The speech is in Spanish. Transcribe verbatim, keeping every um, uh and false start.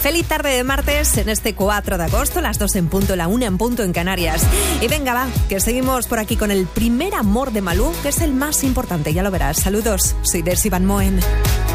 Feliz tarde de martes en este cuatro de agosto, las dos en punto, la una en punto en Canarias. Y venga, va, que seguimos por aquí con el primer amor de Malú, que es el más importante, ya lo verás. Saludos, soy Desi Van Moen.